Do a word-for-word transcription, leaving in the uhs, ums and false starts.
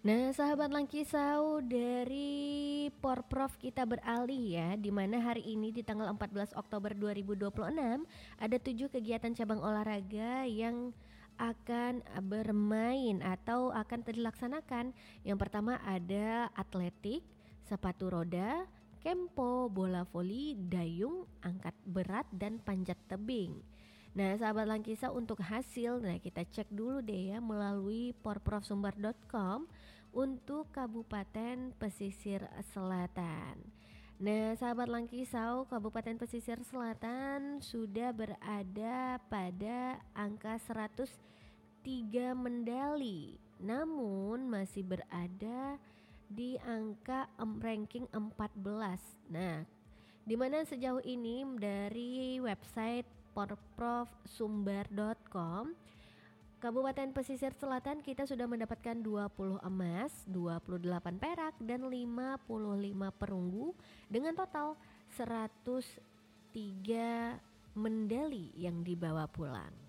Nah, sahabat Langkisau, dari Porprov kita beralih ya, di mana hari ini di tanggal empat belas Oktober dua ribu dua puluh enam ada tujuh kegiatan cabang olahraga yang akan bermain atau akan dilaksanakan. Yang pertama ada atletik, sepatu roda, kempo, bola voli, dayung, angkat berat, dan panjat tebing. Nah, sahabat Langkisa, untuk hasil, nah kita cek dulu deh ya melalui porprofsumbar dot com untuk Kabupaten Pesisir Selatan. Nah, sahabat Langkisau, Kabupaten Pesisir Selatan sudah berada pada angka seratus tiga medali, namun masih berada di angka ranking empat belas. Nah, di mana sejauh ini dari website porprofsumbar dot com, Kabupaten Pesisir Selatan kita sudah mendapatkan dua puluh emas, dua puluh delapan perak, dan lima puluh lima perunggu dengan total seratus tiga medali yang dibawa pulang.